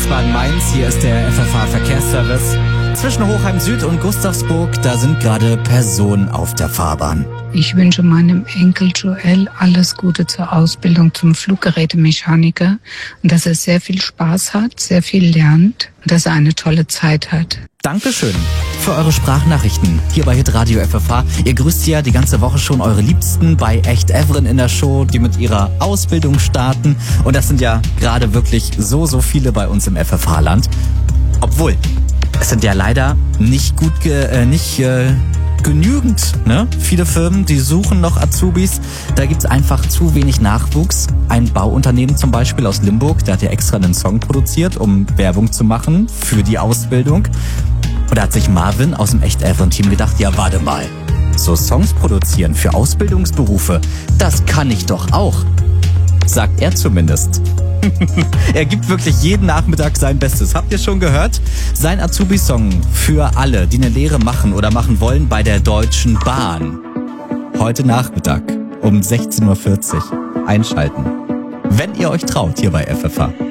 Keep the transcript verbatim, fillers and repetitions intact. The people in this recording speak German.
Wiesbaden-Mainz. Hier ist der F F H-Verkehrsservice. Zwischen Hochheim Süd und Gustavsburg, da sind gerade Personen auf der Fahrbahn. Ich wünsche meinem Enkel Joel alles Gute zur Ausbildung zum Fluggerätemechaniker und dass er sehr viel Spaß hat, sehr viel lernt und dass er eine tolle Zeit hat. Dankeschön für eure Sprachnachrichten hier bei Hitradio F F H. Ihr grüßt ja die ganze Woche schon eure Liebsten bei Echt Evren in der Show, die mit ihrer Ausbildung starten. Und das sind ja gerade wirklich so, so viele bei uns im F F H-Land. Obwohl, es sind ja leider nicht gut, ge- äh, nicht äh, genügend, ne? Viele Firmen, die suchen noch Azubis. Da gibt's einfach zu wenig Nachwuchs. Ein Bauunternehmen zum Beispiel aus Limburg, der hat ja extra einen Song produziert, um Werbung zu machen für die Ausbildung. Und da hat sich Marvin aus dem Echt Evren-Team gedacht, ja warte mal, so Songs produzieren für Ausbildungsberufe, das kann ich doch auch. Sagt er zumindest. Er gibt wirklich jeden Nachmittag sein Bestes. Habt ihr schon gehört? Sein Azubi-Song für alle, die eine Lehre machen oder machen wollen bei der Deutschen Bahn. Heute Nachmittag um sechzehn Uhr vierzig einschalten. Wenn ihr euch traut hier bei F F H.